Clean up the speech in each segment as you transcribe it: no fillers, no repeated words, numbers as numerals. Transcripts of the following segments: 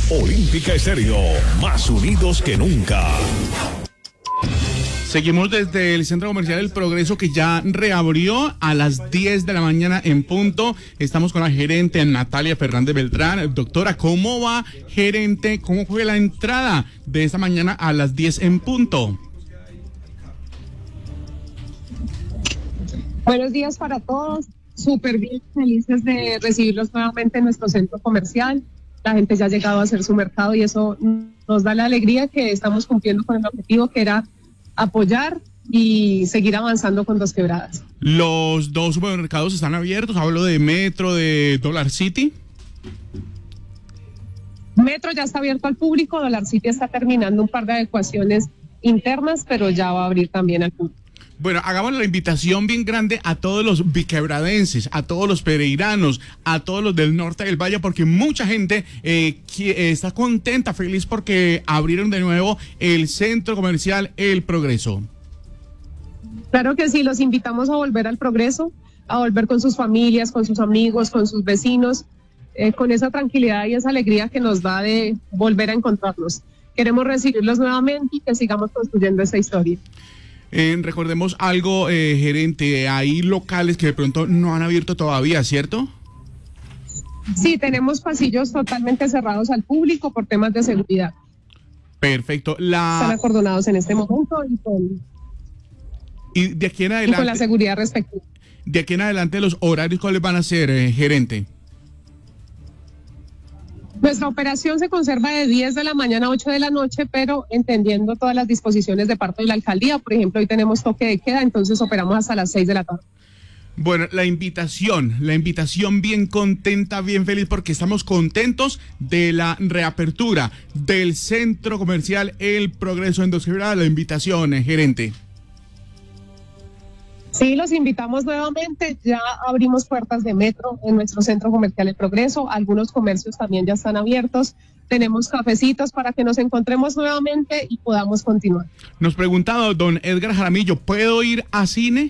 Olímpica Estéreo, más unidos que nunca. Seguimos desde el Centro Comercial El Progreso, que ya reabrió a las 10 de la mañana en punto. Estamos con la gerente Natalia Fernández Beltrán. Doctora, ¿cómo va, gerente? ¿Cómo fue la entrada de esta mañana a las 10 en punto? Buenos días para todos. Súper bien, felices de recibirlos nuevamente en nuestro centro comercial. La gente ya ha llegado a hacer su mercado y eso nos da la alegría que estamos cumpliendo con el objetivo, que era apoyar y seguir avanzando con Dos Quebradas. Los dos supermercados están abiertos. Hablo de Metro, de Dollar City. Metro ya está abierto al público, Dollar City está terminando un par de adecuaciones internas, pero ya va a abrir también al público. Bueno, hagamos la invitación bien grande a todos los biquebradenses, a todos los pereiranos, a todos los del norte del valle, porque mucha gente está contenta, feliz porque abrieron de nuevo el centro comercial El Progreso. Claro que sí, los invitamos a volver al Progreso, a volver con sus familias, con sus amigos, con sus vecinos, con esa tranquilidad y esa alegría que nos da de volver a encontrarnos. Queremos recibirlos nuevamente y que sigamos construyendo esa historia. Recordemos algo, gerente, hay locales que de pronto no han abierto todavía, ¿cierto? Sí, tenemos pasillos totalmente cerrados al público por temas de seguridad. Perfecto. Están acordonados en este momento y de aquí en adelante, y con la seguridad respectiva. De aquí en adelante, los horarios, ¿cuáles van a ser, gerente? Nuestra operación se conserva de 10 de la mañana a 8 de la noche, pero entendiendo todas las disposiciones de parte de la alcaldía. Por ejemplo, hoy tenemos toque de queda, entonces operamos hasta las 6 de la tarde. Bueno, la invitación bien contenta, bien feliz, porque estamos contentos de la reapertura del centro comercial El Progreso en Dos Quebradas. La invitación, gerente. Sí, los invitamos nuevamente. Ya abrimos puertas de Metro en nuestro centro comercial El Progreso. Algunos comercios también ya están abiertos. Tenemos cafecitos para que nos encontremos nuevamente y podamos continuar. Nos preguntaba don Edgar Jaramillo, ¿puedo ir a cine?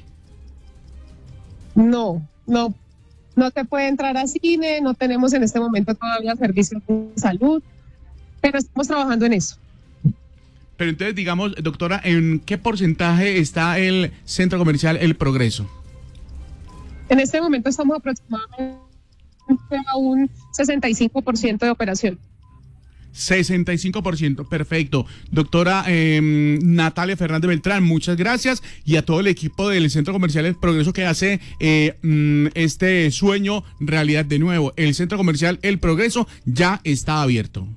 No te puede entrar a cine. No tenemos en este momento todavía servicios de salud, pero estamos trabajando en eso. Pero entonces, digamos, doctora, ¿en qué porcentaje está el centro comercial El Progreso? En este momento estamos aproximadamente a un 65% de operación. 65%, perfecto. Doctora Natalia Fernández Beltrán, muchas gracias, y a todo el equipo del Centro Comercial El Progreso que hace este sueño realidad de nuevo. El Centro Comercial El Progreso ya está abierto.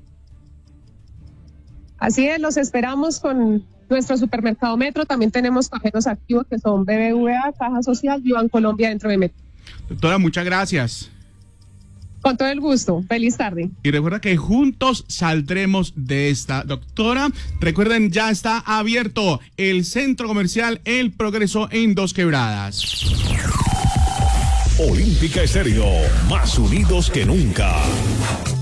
Así es, los esperamos con nuestro supermercado Metro. También tenemos cajeros activos que son BBVA, Caja Social y Bancolombia dentro de Metro. Doctora, muchas gracias. Con todo el gusto. Feliz tarde. Y recuerda que juntos saldremos de esta. Doctora, recuerden, ya está abierto el Centro Comercial El Progreso en Dos Quebradas. Olímpica Estéreo, más unidos que nunca.